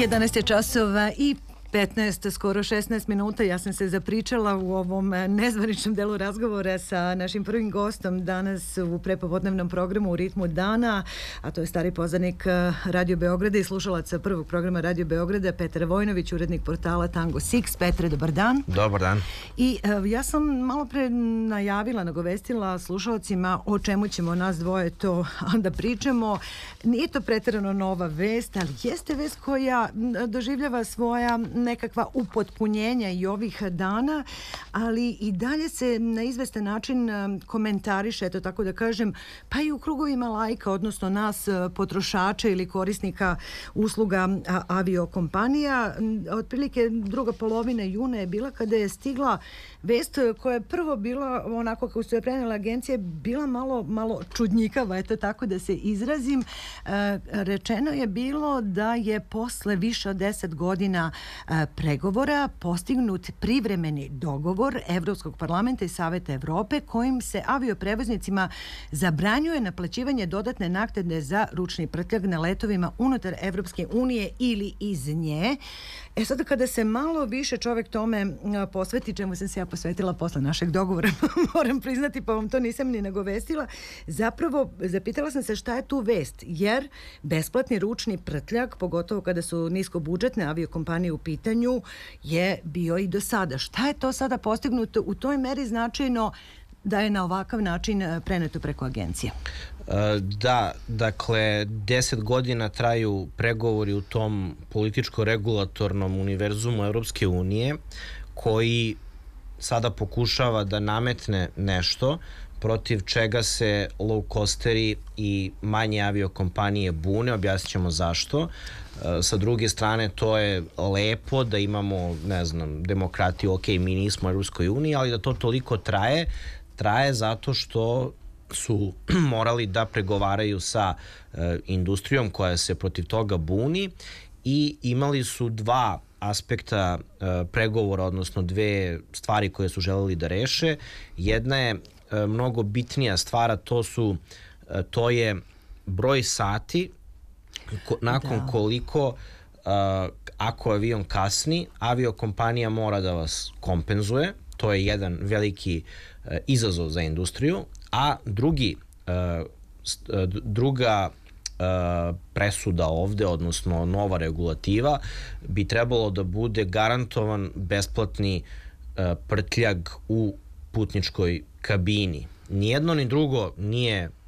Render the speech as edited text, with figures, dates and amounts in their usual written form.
11 je časova i 15, skoro 16 minuta. Ja sam se zapričala u ovom nezvaničnom delu razgovora sa našim prvim gostom danas u prepodnevnom programu U ritmu dana, a to je stari poznanik Radio Beograda i slušalac prvog programa Radio Beograda, Petar Vojnović, urednik portala Tango Six. Petre, dobar dan. Dobar dan. I ja sam malo pre najavila, nagovestila slušalcima o čemu ćemo nas dvoje to da pričamo. Nije to preterano nova vest, ali jeste vest koja doživljava svoja nekakva upotpunjenja i ovih dana, ali i dalje se na izvestan način komentariše, eto tako da kažem, pa i u krugovima laika, odnosno nas potrošača ili korisnika usluga aviokompanija. Otprilike druga polovina juna je bila kada je stigla vest koja je prvo bila onako kako su je prenijela agencije, bila malo čudnjikava, eto tako da se izrazim. Rečeno je bilo da je posle više od 10 godina pregovora postignut privremeni dogovor Evropskog parlamenta i Saveta Evrope kojim se avioprevoznicima zabranjuje naplaćivanje dodatne naknade za ručni prtljag na letovima unutar Evropske unije ili iz nje. Sada kada se malo više čovjek tome posveti, čemu sam se ja posvetila posle našeg dogovora, moram priznati, pa vam to nisam ni nagovestila, zapravo zapitala sam se šta je tu vest, jer besplatni ručni prtljag, pogotovo kada su niskobudžetne aviokompanije u pitanju, je bio i do sada. Šta je to sada postignuto u toj meri značajno da je na ovakav način preneto preko agencije? Da, dakle, 10 godina traju pregovori u tom političko-regulatornom univerzumu Evropske unije koji sada pokušava da nametne nešto protiv čega se low-costeri i manje aviokompanije bune, objasnit ćemo zašto. Sa druge strane, to je lepo da imamo, ne znam, demokratiju, ok, mi nismo u Evropskoj uniji, ali da to toliko traje zato što su morali da pregovaraju sa industrijom koja se protiv toga buni i imali su dva aspekta pregovora, odnosno dve stvari koje su želeli da reše. Jedna je mnogo bitnija stvar, to je broj sati nakon koliko ako avion kasni, aviokompanija mora da vas kompenzuje. To je jedan veliki izazov za industriju, a druga presuda ovde, odnosno nova regulativa, bi trebalo da bude garantovan besplatni prtljag u putničkoj kabini. Nijedno ni drugo nije